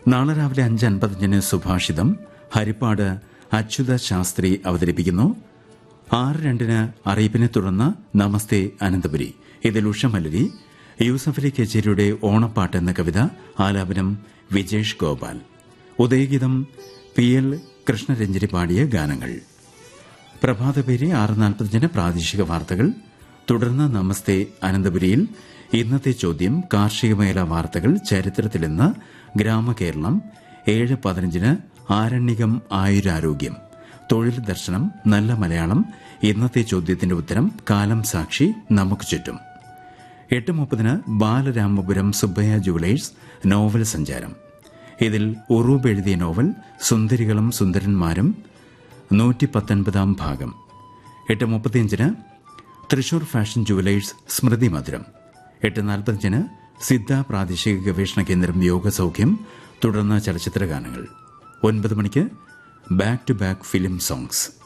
നാളെ രാവിലെ 5:55 സുഭാഷിതം ഹരിപ്പാട് അച്യുത ശാസ്ത്രി അവതരിപ്പിക്കുന്നു. 6:02 അറിയിപ്പിനെ തുടർന്ന് നമസ്തേ അനന്തപുരി. ഇതിൽ ഉഷമലരി, യൂസഫലി കച്ചേരിയുടെ ഓണപ്പാട്ട് എന്ന കവിത ആലാപനം വിജേഷ് ഗോപാൽ. ഉദയഗീതം PL കൃഷ്ണരഞ്ജനി പാടിയ ഗാനങ്ങൾ. പ്രഭാതപേരി 6:45 പ്രാദേശിക വാർത്തകൾ. തുടർന്ന് നമസ്തേ അനന്തപുരിയിൽ ഇന്നത്തെ ചോദ്യം, കാർഷിക മേഖലാ വാർത്തകൾ, ചരിത്രത്തിൽ ഇന്ന്, ഗ്രാമകേരളം. 7:15 ആരണ്യകം ആയുരാരോഗ്യം, തൊഴിൽ ദർശനം, നല്ല മലയാളം, ഇന്നത്തെ ചോദ്യത്തിന്റെ ഉത്തരം, കാലം സാക്ഷി, നമുക്ക് ചുറ്റും. 8:30 ബാലരാമപുരം സുബ്ബയ്യ ജുവലേഴ്സ് നോവൽ സഞ്ചാരം. ഇതിൽ ഉറൂബ് എഴുതിയ നോവൽ സുന്ദരികളും സുന്ദരന്മാരും 119 ഭാഗം. 8:35 തൃശൂർ ഫാഷൻ ജുവലേഴ്സ് സ്മൃതി മധുരം. 8:45 സിദ്ധ പ്രാദേശിക ഗവേഷണ കേന്ദ്രം യോഗസൌഖ്യം, തുടർന്ന് ചലച്ചിത്ര ഗാനങ്ങൾ. 9 മണിക്ക് back to back film songs.